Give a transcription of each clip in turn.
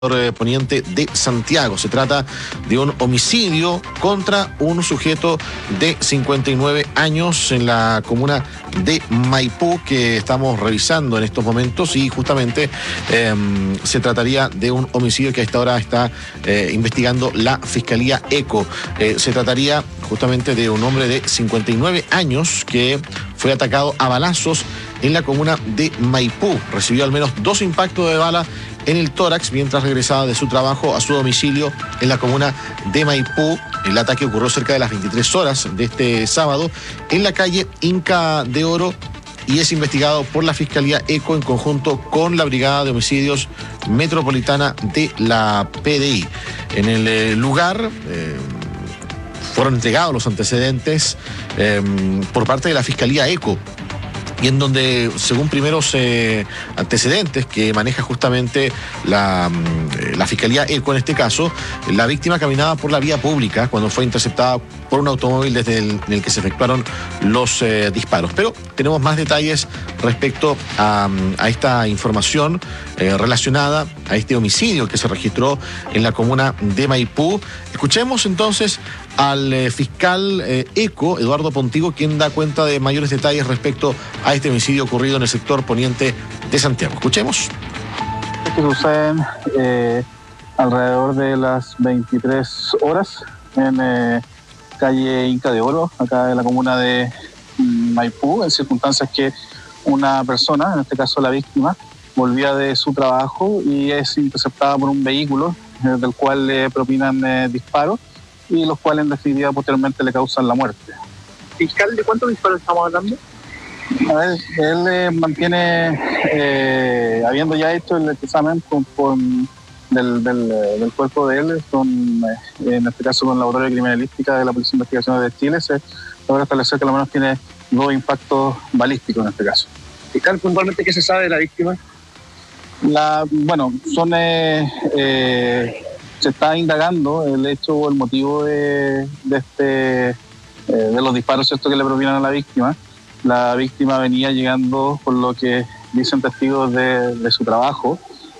Poniente de Santiago. Se trata de un homicidio contra un sujeto de 59 años en la comuna de Maipú, que estamos revisando en estos momentos, y justamente se trataría de un homicidio que a esta hora está investigando la Fiscalía ECO. Se trataría justamente de un hombre de 59 años que fue atacado a balazos en la comuna de Maipú. Recibió al menos 2 impactos de bala en el tórax mientras regresaba de su trabajo a su domicilio en la comuna de Maipú. El ataque ocurrió cerca de las 23 horas de este sábado en la calle Inca de Oro y es investigado por la Fiscalía ECO en conjunto con la Brigada de Homicidios Metropolitana de la PDI. En el lugar fueron entregados los antecedentes por parte de la Fiscalía ECO, y en donde, según primeros antecedentes que maneja justamente la Fiscalía ECO en este caso, la víctima caminaba por la vía pública cuando fue interceptada por un automóvil desde en el que se efectuaron los disparos. Pero tenemos más detalles respecto a esta información relacionada a este homicidio que se registró en la comuna de Maipú. Escuchemos entonces al fiscal ECO, Eduardo Pontigo, quien da cuenta de mayores detalles respecto a este homicidio ocurrido en el sector poniente de Santiago. Escuchemos. Que suceden alrededor de las 23 horas en calle Inca de Oro, acá en la comuna de Maipú, en circunstancias que una persona, en este caso la víctima, volvía de su trabajo y es interceptada por un vehículo del cual le propinan disparos, y los cuales en definitiva posteriormente le causan la muerte. Fiscal, ¿de cuántos disparos estamos hablando? A ver, él mantiene, habiendo ya hecho el examen del cuerpo de él, en este caso con el laboratorio de criminalística de la Policía de Investigaciones de Chile, se logra establecer que al menos tiene 2 impactos balísticos en este caso. Fiscal, puntualmente, ¿qué se sabe de la víctima? Se está indagando el hecho o el motivo de los disparos, ¿cierto?, que le provienen a la víctima. La víctima venía llegando, por lo que dicen testigos de su trabajo,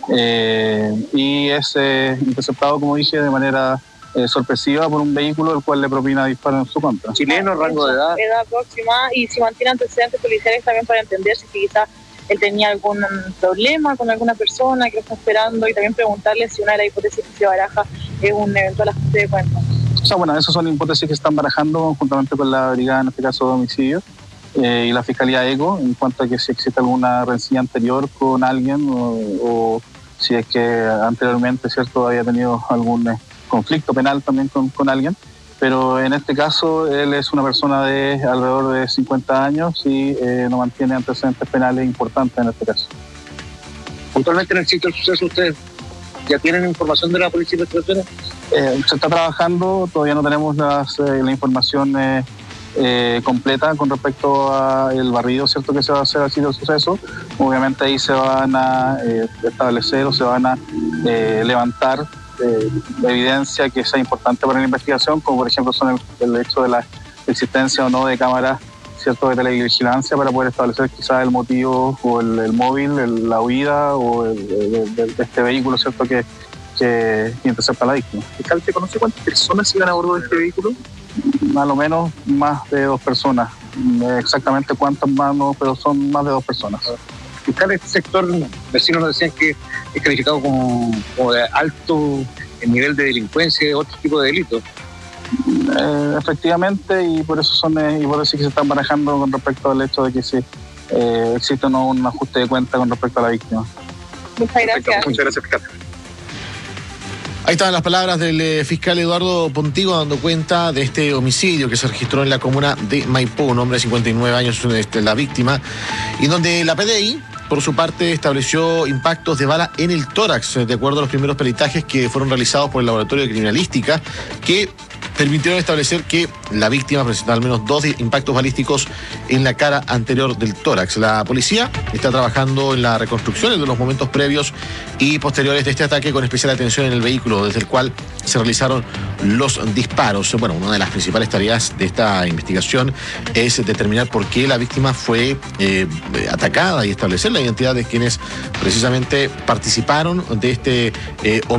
y es interceptado, como dije, de manera sorpresiva por un vehículo el cual le propina disparos en su contra. ¿Chileno, rango de edad? Edad próxima, y si mantiene antecedentes policiales también para entender si quizás él tenía algún problema con alguna persona que lo está esperando, y también preguntarle si una de las hipótesis que se baraja es un eventual ajuste de cuentas. Esas son hipótesis que están barajando conjuntamente con la brigada, en este caso de homicidios, y la Fiscalía ECO, en cuanto a que si existe alguna rencilla anterior con alguien o si es que anteriormente, ¿cierto?, había tenido algún conflicto penal también con alguien. Pero en este caso él es una persona de alrededor de 50 años y no mantiene antecedentes penales importantes en este caso. Puntualmente, en el sitio del suceso, ¿ustedes ya tienen información de la Policía de Investigaciones? Se está trabajando, todavía no tenemos la información completa con respecto al barrido, ¿cierto?, que se va a hacer al sitio del suceso. Obviamente ahí se van a establecer o se van a levantar evidencia que sea importante para la investigación, como por ejemplo son el hecho de la existencia o no de cámaras, ¿cierto?, de televigilancia, para poder establecer quizás el motivo o el móvil, la huida o de este vehículo, ¿cierto?, que intercepta a la víctima. Fiscal, ¿te conoce cuántas personas iban a bordo de este vehículo? A lo menos más de 2 personas. Exactamente cuántas más, no, pero son más de 2 personas. Fiscal, este sector, vecinos nos decían que es calificado como de alto nivel de delincuencia y otro tipo de delitos. Efectivamente, y por eso son hipótesis que se están manejando con respecto al hecho de que si existe o no un ajuste de cuenta con respecto a la víctima. Muchas gracias. Muchas gracias, fiscal. Ahí estaban las palabras del fiscal Eduardo Pontigo dando cuenta de este homicidio que se registró en la comuna de Maipú. Un hombre de 59 años, la víctima, y donde la PDI, por su parte, estableció impactos de bala en el tórax, de acuerdo a los primeros peritajes que fueron realizados por el laboratorio de criminalística, que permitieron establecer que la víctima presentaba al menos 2 impactos balísticos en la cara anterior del tórax. La policía está trabajando en la reconstrucción de los momentos previos y posteriores de este ataque, con especial atención en el vehículo desde el cual se realizaron los disparos. Bueno, una de las principales tareas de esta investigación es determinar por qué la víctima fue atacada y establecer la identidad de quienes precisamente participaron de este homicidio